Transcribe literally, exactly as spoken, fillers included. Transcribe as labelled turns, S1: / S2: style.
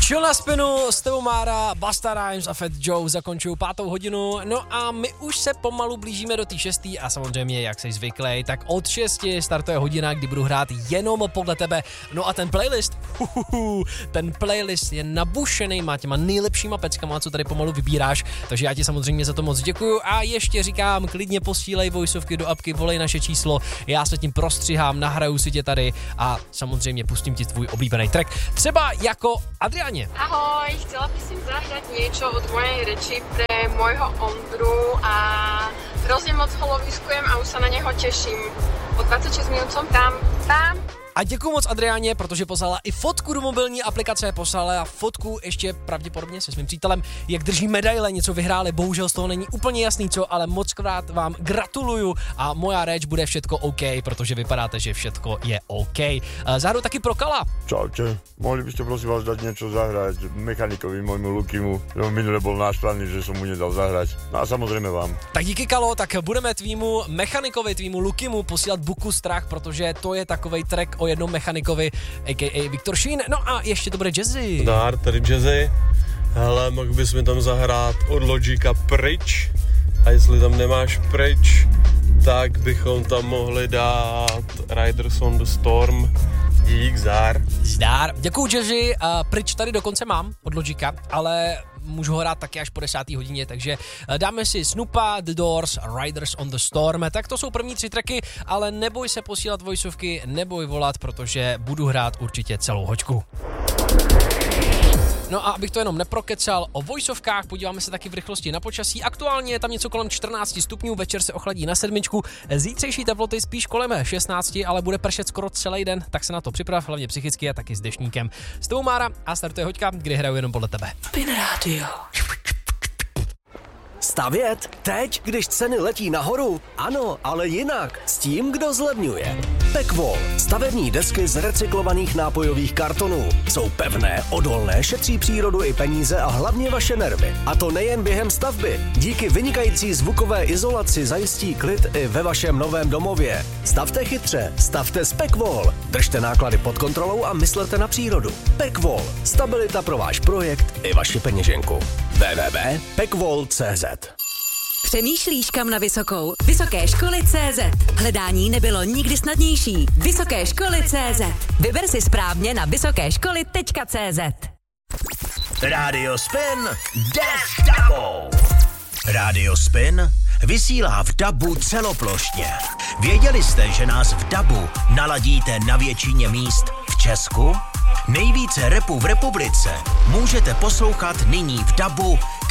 S1: Chill na spinu, s tebou Mára, Busta Rhymes a Fat Joe zakončují pátou hodinu. No a my už se pomalu blížíme do té šestý a samozřejmě, jak jsi zvyklý, tak od šesti startuje hodina, kdy budu hrát jenom podle tebe. No a ten playlist, huhuhu, ten playlist je nabušený, má těma nejlepšíma peckama, co tady pomalu vybíráš, takže já ti samozřejmě za to moc děkuju a ještě říkám, klidně posílej voiceovky do apky, volej naše číslo, já se tím prostřihám, nahraju si tě tady a samozřejmě pustím ti tvůj oblíbený track. Třeba jako Adriáně.
S2: Ahoj, chcela by som zahrať niečo od mojej reči pre môjho Ondru a hrozne moc ho loviskujem a už sa na neho teším. O dvadsaťšesť minút som tam. Tam.
S1: A děkuju moc Adriáně, protože poslala i fotku do mobilní aplikace, poslala fotku ještě pravděpodobně se svým přítelem, jak drží medaile, něco vyhráli, bohužel z toho není úplně jasný co, ale moc krát vám gratuluju a moja reč bude všetko OK, protože vypadáte, že všetko je OK. Zároveň taky pro Kala.
S3: Čaute, mohli by ste prosím vás dať niečo zahrať mechanikovi môjmu Lukimu, no minule bol náštvaný, že som mu nedal zahrať. No a samozrejme vám.
S1: Tak díky Kalo, tak budeme tvýmu mechanikovi, tvýmu Lukimu posílat Buku strach, protože to je takovej track o jednom mechanikovi, a k a. Viktor Šín. No a ještě to bude Jazzy.
S4: Dár, tady Jazzy. Hele, mohl bys mi tam zahrát od Logika Pryč. A jestli tam nemáš Pryč, tak bychom tam mohli dát Riders on the Storm. Dík, zdár.
S1: Zdár. Děkuju Jazzy. Uh, Pryč tady dokonce mám od Logika, ale můžu ho hrát taky až po desáté hodině, takže dáme si Snoopa, The Doors, Riders on the Storm. Tak to jsou první tři tracky, ale neboj se posílat voiceovky, neboj volat, protože budu hrát určitě celou hoďku. No a abych to jenom neprokecal o voiceovkách, podíváme se taky v rychlosti na počasí. Aktuálně je tam něco kolem čtrnáct stupňů, večer se ochladí na sedmičku. Zítřejší teploty spíš kolem šestnáct, ale bude pršet skoro celý den, tak se na to připrav, hlavně psychicky a taky s deštníkem. S tebou Mára a startuje hoďka, kdy hraju jenom podle tebe.
S5: Spin Radio. Stavět? Teď, když ceny letí nahoru? Ano, ale jinak. S tím, kdo zlevňuje. Pekvol. Stavební desky z recyklovaných nápojových kartonů. Jsou pevné, odolné, šetří přírodu i peníze a hlavně vaše nervy. A to nejen během stavby. Díky vynikající zvukové izolaci zajistí klid i ve vašem novém domově. Stavte chytře, stavte s Pekvol. Držte náklady pod kontrolou a myslete na přírodu. Pekvol. Stabilita pro váš projekt i vaši peněženku. w w w tečka pekvol tečka cé zet.
S6: Přemýšlíš, kam na vysokou? Vysoké školy tečka cé zet. Hledání nebylo nikdy snadnější. Vysoké školy tečka cé zet. Vyber si správně na vysoké školy tečka cé zet.
S5: Radio Spin Death Double. Radio Spin vysílá v dabu celoplošně. Věděli jste, že nás v dabu naladíte na většině míst v Česku? Nejvíce rapu v republice můžete poslouchat nyní v dabu